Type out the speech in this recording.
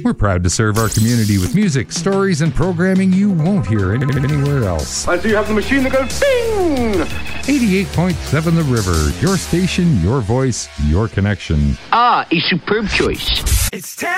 We're proud to serve our community with music, stories, and programming you won't hear anywhere else. I see you have the machine that goes bing! 88.7 The River, your station, your voice, your connection. Ah, a superb choice. It's 10!